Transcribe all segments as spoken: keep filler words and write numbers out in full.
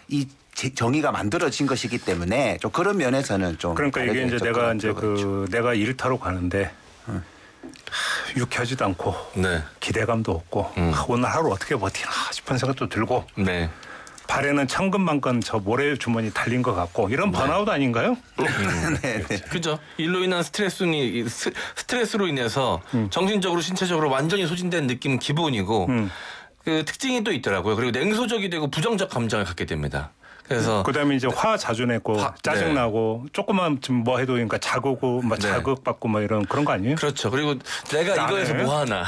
이 정의가 만들어진 것이기 때문에 좀 그런 면에서는 좀 그러니까 이게 이제 내가 이제 그 내가 일타로 가는데 응. 하, 유쾌하지도 않고 네. 기대감도 없고 음. 아, 오늘 하루 어떻게 버티나 싶은 생각도 들고 네. 발에는 천근만근 저 모래 주머니 달린 것 같고 이런 네. 번아웃 아닌가요? 네, 네. 그죠. 일로 인한 스트레스니 스- 스트레스로 인해서 음. 정신적으로 신체적으로 완전히 소진된 느낌은 기본이고 음. 그 특징이 또 있더라고요. 그리고 냉소적이 되고 부정적 감정을 갖게 됩니다. 그래서 그다음에 이제 화 자주 내고 화- 짜증 나고 조금만 좀 뭐 해도 그러니까 자고고 막 네. 자극받고 뭐 이런 그런 거 아니에요? 그렇죠. 그리고 내가 나네. 이거에서 뭐 하나.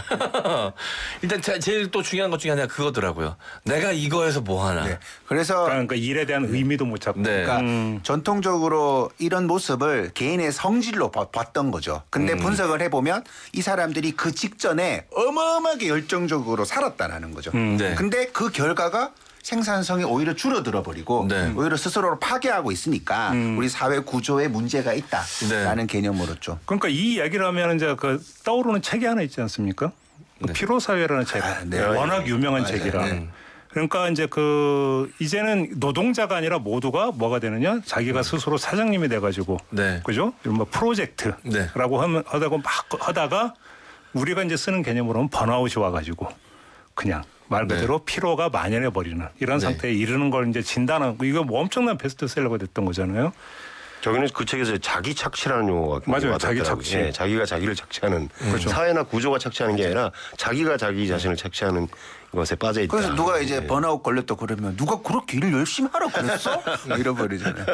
일단 제- 제일 또 중요한 것 중에 하나가 그거더라고요. 내가 이거에서 뭐 하나. 네. 그래서 그러니까 일에 대한 의미도 못 찾고. 네. 그러니까 음. 전통적으로 이런 모습을 개인의 성질로 봐- 봤던 거죠. 근데 음. 분석을 해보면 이 사람들이 그 직전에 어마어마하게 열정적으로 살았다라는 거죠. 음. 네. 근데 그 결과가 생산성이 오히려 줄어들어 버리고 네. 오히려 스스로를 파괴하고 있으니까 음. 우리 사회 구조에 문제가 있다라는 개념으로 좀. 그러니까 이 이야기를 하면 이제 그 떠오르는 책이 하나 있지 않습니까? 그 네. 피로사회라는 책. 아, 네. 워낙 유명한 맞아요. 책이라. 네. 그러니까 이제 그 이제는 노동자가 아니라 모두가 뭐가 되느냐? 자기가 스스로 사장님이 돼가지고, 네. 그죠? 이런 뭐 프로젝트라고 네. 하면 하다가 막 하다가 우리가 이제 쓰는 개념으로는 번아웃이 와가지고 그냥 말 그대로 네. 피로가 만연해 버리는 이런 네. 상태에 이르는 걸 이제 진단하고 이거 뭐 엄청난 베스트셀러가 됐던 거잖아요. 저기는 그 책에서 자기 착취라는 용어가 굉장히 맞아요. 자기 와닿더라고요. 착취. 예, 자기가 자기를 착취하는 그렇죠. 사회나 구조가 착취하는 게 아니라 자기가 자기 자신을 착취하는 것에 빠져 있다. 그래서 누가 이제 예. 번아웃 걸렸다 그러면 누가 그렇게 일을 열심히 하라 그랬어? 이러버리잖아요.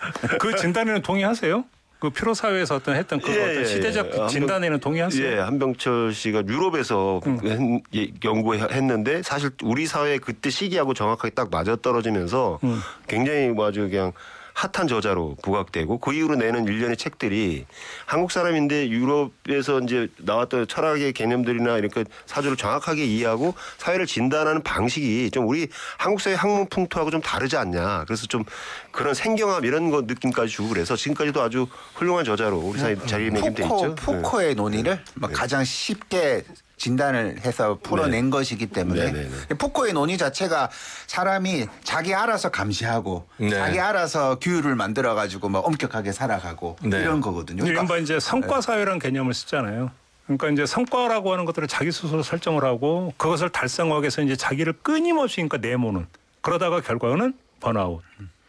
그 진단에는 동의하세요? 그 피로사회에서 어떤 했던 그 예, 어떤 예, 시대적 예. 한병- 진단에는 동의하세요? 예, 한병철 씨가 유럽에서 음. 한- 예, 연구했는데 사실 우리 사회 그때 시기하고 정확하게 딱 맞아 떨어지면서 음. 굉장히 뭐 아주 그냥 핫한 저자로 부각되고 그 이후로 내는 일련의 책들이 한국 사람인데 유럽에서 이제 나왔던 철학의 개념들이나 이렇게 사주를 정확하게 이해하고 사회를 진단하는 방식이 좀 우리 한국 사회 학문 풍토하고 좀 다르지 않냐. 그래서 좀 그런 생경함 이런 거 느낌까지 주고 그래서 지금까지도 아주 훌륭한 저자로 우리 사회 자리매김돼 포코, 있죠. 포코의 논의를 뭐 가장 쉽게 진단을 해서 풀어낸 네. 것이기 때문에 네, 네, 포코의 논의 자체가 사람이 자기 알아서 감시하고 네. 자기 알아서 규율을 만들어 가지고 뭐 엄격하게 살아가고 네. 이런 거거든요. 이른바 그러니까 이제 성과 사회라는 개념을 쓰잖아요. 그러니까 이제 성과라고 하는 것들을 자기 스스로 설정을 하고 그것을 달성하기 위해서 이제 자기를 끊임없이 그러니까 내모는 그러다가 결과는 번아웃.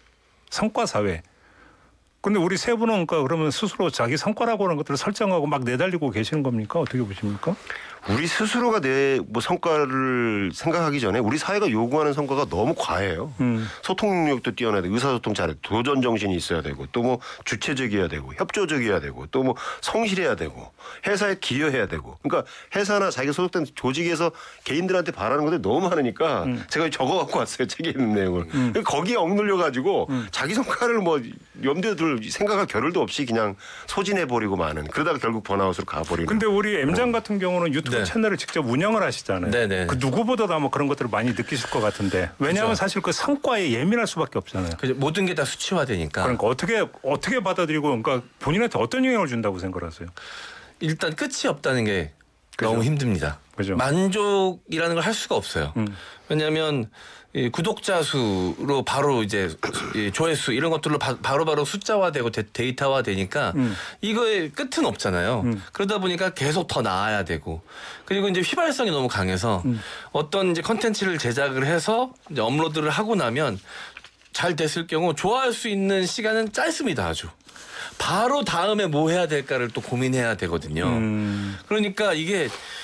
성과 사회. 근데 우리 세 분은 그러니까 그러면 스스로 자기 성과라고 하는 것들을 설정하고 막 내달리고 계시는 겁니까? 어떻게 보십니까? 우리 스스로가 내 뭐 성과를 생각하기 전에 우리 사회가 요구하는 성과가 너무 과해요. 음. 소통 능력도 뛰어나야 되고 의사소통 잘해 도전 정신이 있어야 되고 또 뭐 주체적이어야 되고 협조적이어야 되고 또 뭐 성실해야 되고 회사에 기여해야 되고 그러니까 회사나 자기가 소속된 조직에서 개인들한테 바라는 것들이 너무 많으니까 음. 제가 적어 갖고 왔어요. 책에 있는 내용을. 거기에 억눌려 가지고 음. 자기 성과를 뭐 염두에 둘 생각할 겨를도 없이 그냥 소진해 버리고 마는 그러다가 결국 번아웃으로 가 버리는. 근데 우리 M장 같은 경우는 유튜브 네. 채널을 직접 운영을 하시잖아요. 네, 네. 그 누구보다도 아마 그런 것들을 많이 느끼실 것 같은데 왜냐하면 그렇죠. 사실 그 성과에 예민할 수밖에 없잖아요. 그 모든 게 다 수치화되니까 그러니까 어떻게 어떻게 받아들이고 그러니까 본인한테 어떤 영향을 준다고 생각하세요? 일단 끝이 없다는 게 그죠. 너무 힘듭니다. 그죠. 만족이라는 걸 할 수가 없어요. 음. 왜냐하면 이 구독자 수로 바로 이제 이 조회수 이런 것들로 바, 바로바로 숫자화되고 데, 데이터화되니까 음. 이거의 끝은 없잖아요. 음. 그러다 보니까 계속 더 나아야 되고 그리고 이제 휘발성이 너무 강해서 음. 어떤 이제 컨텐츠를 제작을 해서 이제 업로드를 하고 나면 잘 됐을 경우 좋아할 수 있는 시간은 짧습니다. 아주. 바로 다음에 뭐 해야 될까를 또 고민해야 되거든요. 음. 그러니까 이게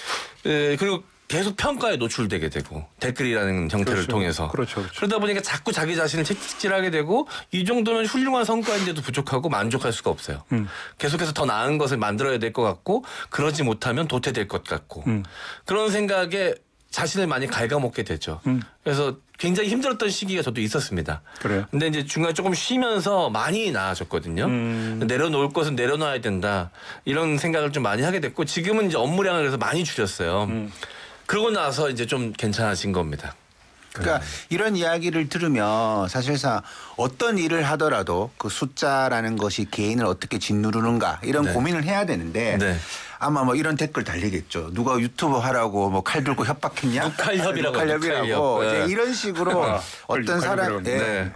에, 그리고 계속 평가에 노출되게 되고 댓글이라는 형태를 그렇죠. 통해서 그렇죠, 그렇죠. 그러다 보니까 자꾸 자기 자신을 채찍질하게 되고 이 정도면 훌륭한 성과인데도 부족하고 만족할 수가 없어요. 음. 계속해서 더 나은 것을 만들어야 될 것 같고 그러지 못하면 도태될 것 같고 음. 그런 생각에 자신을 많이 갉아먹게 되죠. 음. 그래서 굉장히 힘들었던 시기가 저도 있었습니다. 그래요. 근데 이제 중간에 조금 쉬면서 많이 나아졌거든요. 음. 내려놓을 것은 내려놔야 된다. 이런 생각을 좀 많이 하게 됐고 지금은 이제 업무량을 그래서 많이 줄였어요. 음. 그러고 나서 이제 좀 괜찮아진 겁니다. 그러니까 이런 이야기를 들으면 사실상 어떤 일을 하더라도 그 숫자라는 것이 개인을 어떻게 짓누르는가 이런 네. 고민을 해야 되는데 네. 아마 뭐 이런 댓글 달리겠죠. 누가 유튜브 하라고 뭐 칼 들고 협박했냐? 누칼협이라고, 누칼협이라고 누칼협. 이제 네. 이런 식으로 아, 어떤 사람, 누칼협이라고. 예, 네.